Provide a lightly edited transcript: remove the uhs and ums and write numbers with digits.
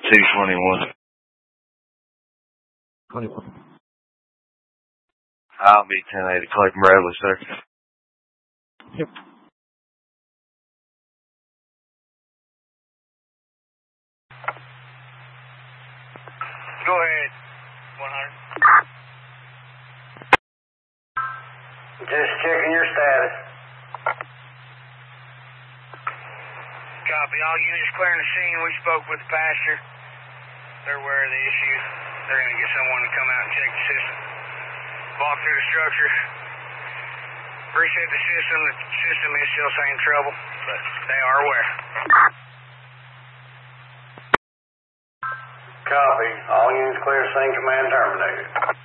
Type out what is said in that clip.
221. 21. I'll be 1080 Clayton Bradley, sir. Yep. Go ahead. 100. Just checking your status. Copy. All units clearing the scene. We spoke with the pastor. They're aware of the issue. They're going to get someone to come out and check the system. Walk through the structure. Appreciate the system. The system is still saying trouble, but they are aware. Copy. All units clear scene. Command terminated.